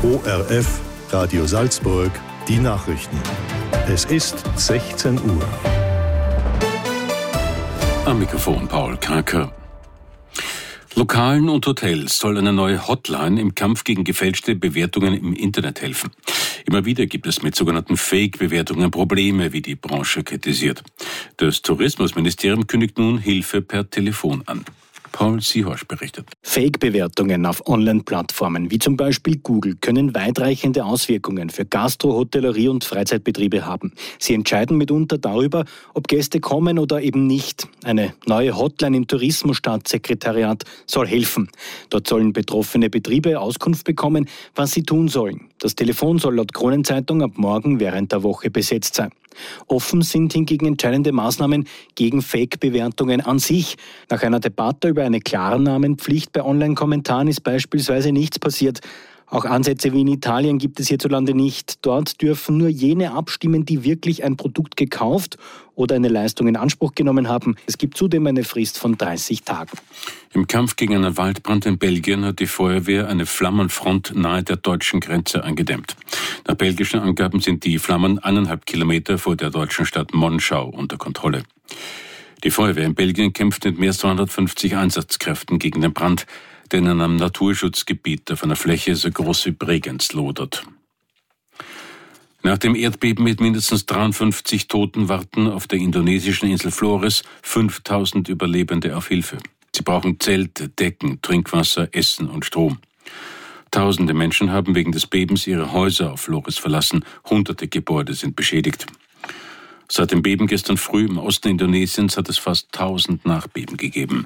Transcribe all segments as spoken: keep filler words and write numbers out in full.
O R F, Radio Salzburg, die Nachrichten. Es ist sechzehn Uhr. Am Mikrofon Paul Kraker. Lokalen und Hotels soll eine neue Hotline im Kampf gegen gefälschte Bewertungen im Internet helfen. Immer wieder gibt es mit sogenannten Fake-Bewertungen Probleme, wie die Branche kritisiert. Das Tourismusministerium kündigt nun Hilfe per Telefon an. Paul Siehorsch berichtet. Fake-Bewertungen auf Online-Plattformen wie zum Beispiel Google können weitreichende Auswirkungen für Gastro-, Hotellerie- und Freizeitbetriebe haben. Sie entscheiden mitunter darüber, ob Gäste kommen oder eben nicht. Eine neue Hotline im Tourismusstaatssekretariat soll helfen. Dort sollen betroffene Betriebe Auskunft bekommen, was sie tun sollen. Das Telefon soll laut Kronenzeitung ab morgen während der Woche besetzt sein. Offen sind hingegen entscheidende Maßnahmen gegen Fake-Bewertungen an sich. Nach einer Debatte über eine Klarnamenpflicht bei Online-Kommentaren ist beispielsweise nichts passiert. Auch Ansätze wie in Italien gibt es hierzulande nicht. Dort dürfen nur jene abstimmen, die wirklich ein Produkt gekauft oder eine Leistung in Anspruch genommen haben. Es gibt zudem eine Frist von dreißig Tagen. Im Kampf gegen einen Waldbrand in Belgien hat die Feuerwehr eine Flammenfront nahe der deutschen Grenze eingedämmt. Nach belgischen Angaben sind die Flammen eineinhalb Kilometer vor der deutschen Stadt Monschau unter Kontrolle. Die Feuerwehr in Belgien kämpft mit mehr als zweihundertfünfzig Einsatzkräften gegen den Brand, der in einem Naturschutzgebiet auf einer Fläche so groß wie Bregenz lodert. Nach dem Erdbeben mit mindestens dreiundfünfzig Toten warten auf der indonesischen Insel Flores fünftausend Überlebende auf Hilfe. Sie brauchen Zelte, Decken, Trinkwasser, Essen und Strom. Tausende Menschen haben wegen des Bebens ihre Häuser auf Flores verlassen. Hunderte Gebäude sind beschädigt. Seit dem Beben gestern früh im Osten Indonesiens hat es fast tausend Nachbeben gegeben.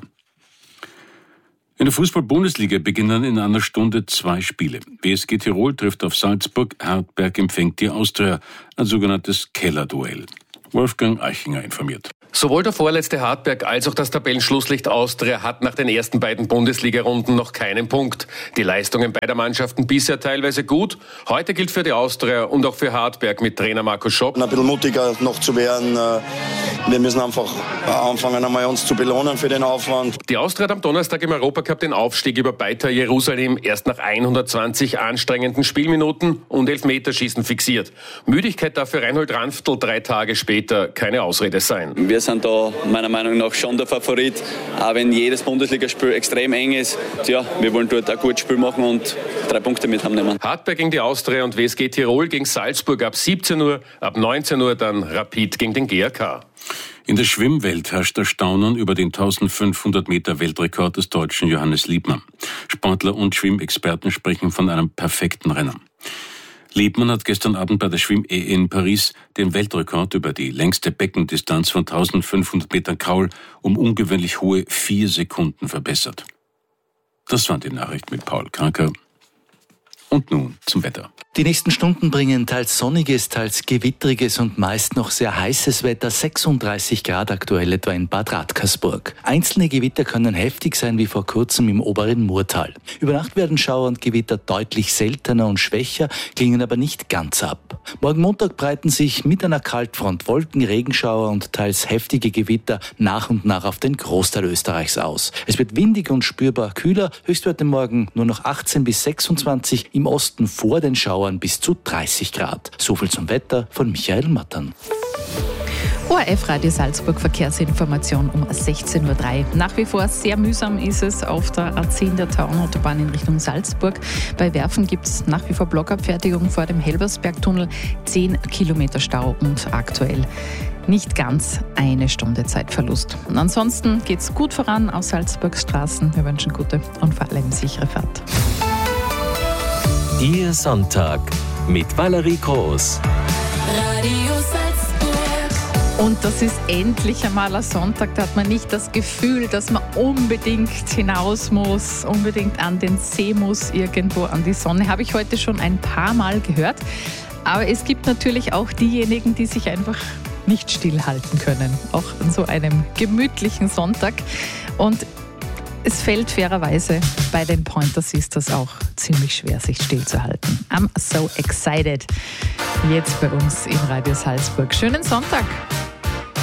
In der Fußball-Bundesliga beginnen in einer Stunde zwei Spiele. W S G Tirol trifft auf Salzburg, Hartberg empfängt die Austria, ein sogenanntes Kellerduell. Wolfgang Eichinger informiert. Sowohl der vorletzte Hartberg als auch das Tabellenschlusslicht Austria hat nach den ersten beiden Bundesliga-Runden noch keinen Punkt. Die Leistungen beider Mannschaften bisher teilweise gut. Heute gilt für die Austria und auch für Hartberg mit Trainer Markus Schopp. Ein bisschen mutiger noch zu werden. Wir müssen einfach anfangen, einmal uns zu belohnen für den Aufwand. Die Austria hat am Donnerstag im Europacup den Aufstieg über Beitar Jerusalem erst nach hundertzwanzig anstrengenden Spielminuten und Elfmeterschießen fixiert. Müdigkeit darf für Reinhold Ranftl drei Tage später keine Ausrede sein. Wir sind da meiner Meinung nach schon der Favorit, auch wenn jedes Bundesligaspiel extrem eng ist. Tja, wir wollen dort ein gutes Spiel machen und drei Punkte mit haben nehmen. Hartberg gegen die Austria und W S G Tirol gegen Salzburg ab siebzehn Uhr, ab neunzehn Uhr dann Rapid gegen den G A K. In der Schwimmwelt herrscht Erstaunen über den eintausendfünfhundert Meter Weltrekord des Deutschen Johannes Liebmann. Sportler und Schwimmexperten sprechen von einem perfekten Rennen. Liebmann hat gestern Abend bei der Schwimm-E in Paris den Weltrekord über die längste Beckendistanz von eintausendfünfhundert Metern Kraul um ungewöhnlich hohe vier Sekunden verbessert. Das waren die Nachrichten mit Paul Kraker. Und nun zum Wetter. Die nächsten Stunden bringen teils sonniges, teils gewitteriges und meist noch sehr heißes Wetter, sechsunddreißig Grad aktuell etwa in Bad Radkersburg. Einzelne Gewitter können heftig sein wie vor kurzem im oberen Murtal. Über Nacht werden Schauer und Gewitter deutlich seltener und schwächer, klingen aber nicht ganz ab. Morgen Montag breiten sich mit einer Kaltfront Wolken, Regenschauer und teils heftige Gewitter nach und nach auf den Großteil Österreichs aus. Es wird windig und spürbar kühler, Höchstwerte morgen nur noch achtzehn bis sechsundzwanzig, im Osten vor den Schauern bis zu dreißig Grad. So viel zum Wetter von Michael Mattern. O R F Radio Salzburg Verkehrsinformation um sechzehn Uhr drei. Nach wie vor sehr mühsam ist es auf der A zehn der Tauernautobahn in Richtung Salzburg. Bei Werfen gibt es nach wie vor Blockabfertigung vor dem Helbersbergtunnel, zehn Kilometer Stau und aktuell nicht ganz eine Stunde Zeitverlust. Und ansonsten geht es gut voran auf Salzburgs Straßen. Wir wünschen gute und vor allem sichere Fahrt. Ihr Sonntag mit Valerie Groß. Radio Salzburg. Und das ist endlich einmal ein Sonntag. Da hat man nicht das Gefühl, dass man unbedingt hinaus muss, unbedingt an den See muss, irgendwo an die Sonne. Habe ich heute schon ein paar Mal gehört. Aber es gibt natürlich auch diejenigen, die sich einfach nicht stillhalten können. Auch an so einem gemütlichen Sonntag. Und es fällt fairerweise bei den Pointer Sisters auch ziemlich schwer, sich stillzuhalten. I'm so excited. Jetzt bei uns im Radio Salzburg. Schönen Sonntag.